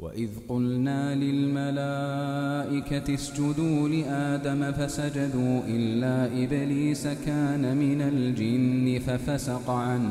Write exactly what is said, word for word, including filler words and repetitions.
وإذ قلنا للملائكة اسجدوا لآدم فسجدوا إلا إبليس كان من الجن ففسق عن